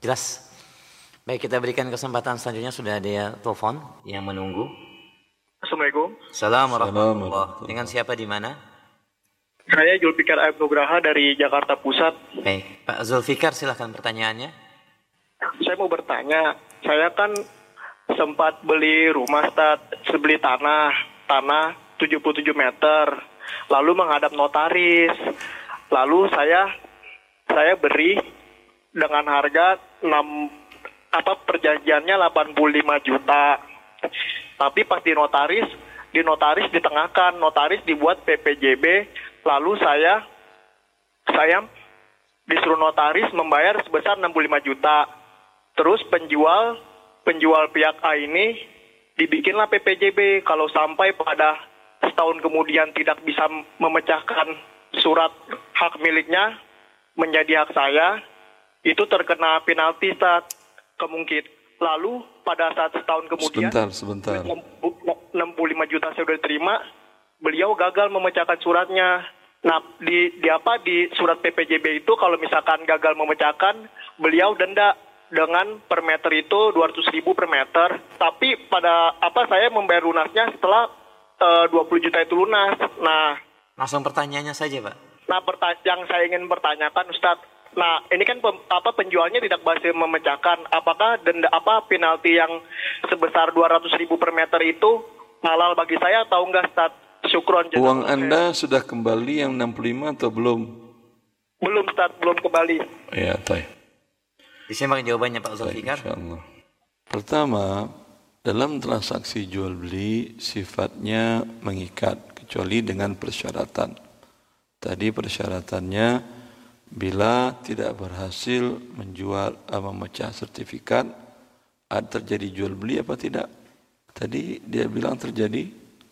Jelas. Baik, kita berikan kesempatan selanjutnya, sudah ada ya telepon yang menunggu. Assalamualaikum. Assalamualaikum warahmatullahi wabarakatuh. Dengan siapa di mana? Saya Julfikar Aib Nugraha dari Jakarta Pusat. Baik, Pak Zulfikar, silahkan pertanyaannya. Saya mau bertanya, saya kan sempat beli rumah, beli tanah 77 meter, lalu menghadap notaris. Lalu saya beri dengan harga perjanjiannya 85 juta. Tapi pas di notaris ditengahkan, notaris dibuat PPJB, lalu saya disuruh notaris membayar sebesar 65 juta. Terus penjual pihak A ini dibikinlah PPJB, kalau sampai pada setahun kemudian tidak bisa memecahkan surat hak miliknya menjadi hak saya, itu terkena penalti kemungkinan. Lalu pada saat setahun kemudian, sebentar. 65 juta saya sudah terima, beliau gagal memecahkan suratnya. Nah, di surat PPJB itu kalau misalkan gagal memecahkan, beliau denda dengan per meter itu 200.000 per meter. Tapi saya membayar lunasnya setelah 20 juta itu lunas. Nah, langsung pertanyaannya saja, Pak. Nah, yang saya ingin pertanyakan, Ustadz. Nah, ini kan penjualnya tidak berhasil memecahkan. Apakah penalti yang sebesar 200.000 per meter itu halal bagi saya atau enggak, Ustadz? Syukron. Uang Anda sudah kembali yang 65 atau belum? Belum, Ustadz, belum kembali. Ya, baik. Disimak jawabannya Pak Zulfikar. Insyaallah. Pertama, dalam transaksi jual beli sifatnya mengikat kecuali dengan persyaratan. Tadi persyaratannya bila tidak berhasil memecah sertifikat, terjadi jual beli apa tidak? Tadi dia bilang terjadi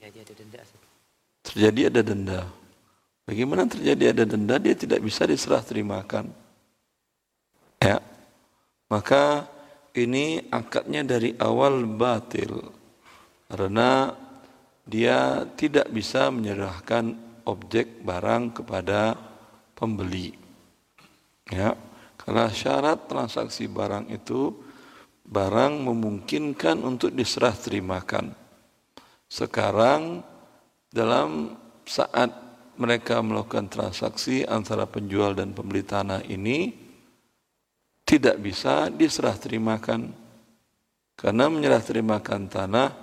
ada denda. Bagaimana terjadi ada denda? Dia tidak bisa diserah terimakan. Ya, maka ini akadnya dari awal batil karena dia tidak bisa menyerahkan objek barang kepada pembeli. Ya, karena syarat transaksi barang itu barang memungkinkan untuk diserah terimakan. Sekarang dalam saat mereka melakukan transaksi antara penjual dan pembeli tanah ini tidak bisa diserah terimakan. Karena menyerah terimakan tanah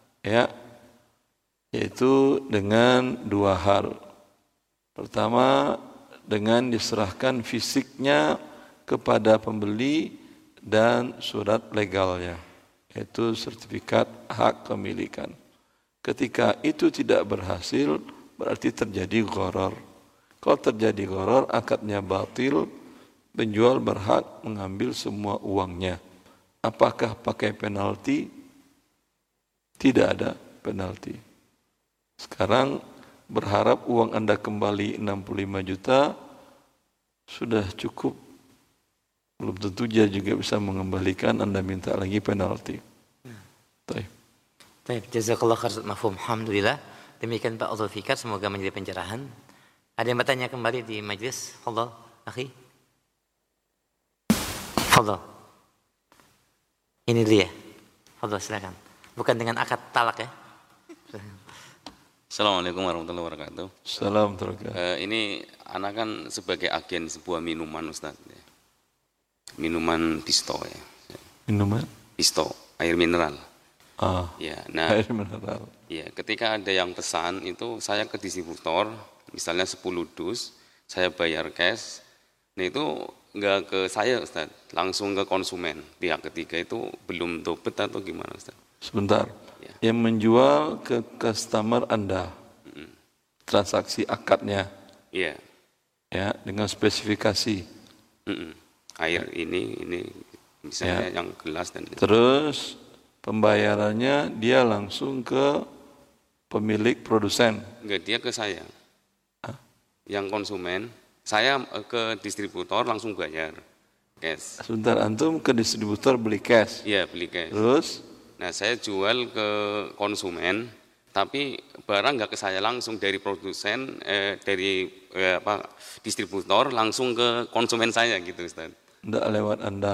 yaitu dengan dua hal. Pertama, dengan diserahkan fisiknya kepada pembeli dan surat legalnya, yaitu sertifikat hak kepemilikan. Ketika itu tidak berhasil, berarti terjadi gharar. Kalau terjadi gharar, akadnya batil, penjual berhak mengambil semua uangnya. Apakah pakai penalti? Tidak ada penalti. Sekarang berharap uang Anda kembali 65 juta sudah cukup. Belum tentu dia juga bisa mengembalikan, Anda minta lagi penalti. Baik, jazakallah khair, mafhum. Alhamdulillah. Demikian Pak Zulfikar, semoga menjadi pencerahan. Ada yang bertanya kembali di majlis? Fadhal, akhi. Fadhal. Ini dia. Fadhal, silakan. Bukan dengan akad talak ya. Assalamualaikum warahmatullahi wabarakatuh. Assalamualaikum. Ini anak kan sebagai agen sebuah minuman, Ustaz. Minuman pisto ya. Minuman? Pisto, air mineral. Ya, nah, air mineral. Ya, ketika ada yang pesan itu saya ke distributor, misalnya 10 dus, saya bayar cash. Nah itu enggak ke saya, Ustaz, langsung ke konsumen. Pihak ketiga itu belum dobet atau gimana, Ustaz? Sebentar. Yang menjual ke customer Anda, transaksi akadnya, ya, dengan spesifikasi, air ini misalnya yang gelas dan itu. Terus pembayarannya dia langsung ke pemilik produsen. Enggak, dia ke saya, yang konsumen, saya ke distributor langsung bayar cash. Sebentar, antum ke distributor beli cash? Iya, beli cash. Terus? Nah, saya jual ke konsumen, tapi barang nggak ke saya langsung dari produsen, distributor langsung ke konsumen saya gitu, Ustaz. Nggak lewat Anda.